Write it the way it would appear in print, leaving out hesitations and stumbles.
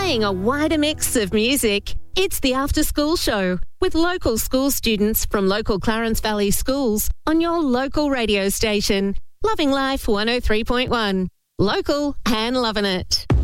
Playing a wider mix of music. It's the After School Show with local school students from local Clarence Valley schools on your local radio station. Loving Life 103.1. Local and loving it.